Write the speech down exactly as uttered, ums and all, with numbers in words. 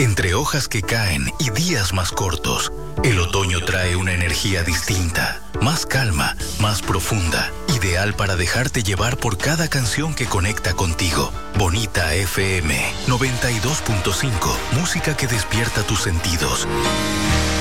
Entre hojas que caen y días más cortos, el otoño trae una energía distinta, más calma, más profunda, ideal para dejarte llevar por cada canción que conecta contigo. Bonita F M noventa y dos punto cinco, música que despierta tus sentidos.